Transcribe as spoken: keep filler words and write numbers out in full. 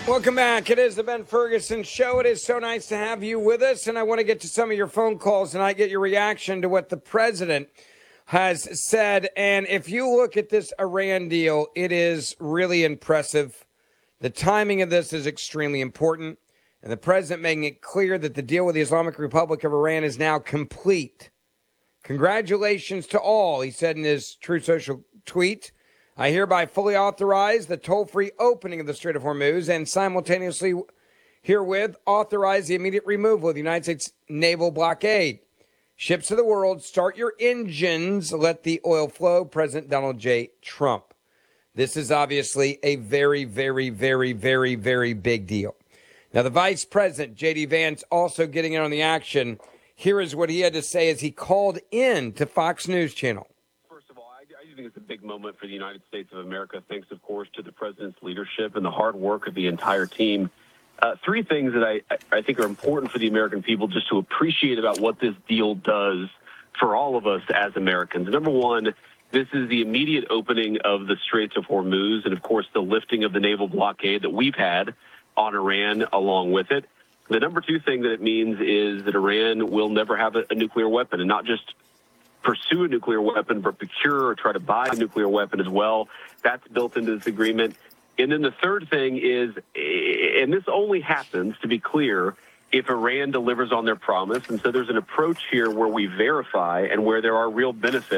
Welcome back. It is the Ben Ferguson Show. It is so nice to have you with us, and I want to get to some of your phone calls and I get your reaction to what the president has said. And if you look at this Iran deal, it is really impressive. The timing of this is extremely important, and the president making it clear that the deal with the Islamic Republic of Iran is now complete. Congratulations to all, he said in his Truth Social tweet. I hereby fully authorize the toll-free opening of the Strait of Hormuz and simultaneously herewith authorize the immediate removal of the United States naval blockade. Ships of the world, start your engines, let the oil flow. President Donald J. Trump. This is obviously a very, very, very, very, very big deal. Now, the Vice President, J D. Vance, also getting in on the action. Here is what he had to say as he called in to Fox News Channel. I think it's a big moment for the United States of America, thanks, of course, to the president's leadership and the hard work of the entire team. Uh, three things that I, I think are important for the American people just to appreciate about what this deal does for all of us as Americans. Number one, this is the immediate opening of the Straits of Hormuz and, of course, the lifting of the naval blockade that we've had on Iran along with it. The number two thing that it means is that Iran will never have a, a nuclear weapon, and not just pursue a nuclear weapon, but procure or try to buy a nuclear weapon as well. That's built into this agreement. And then the third thing is, and this only happens, to be clear, if Iran delivers on their promise. And so there's an approach here where we verify and where there are real benefits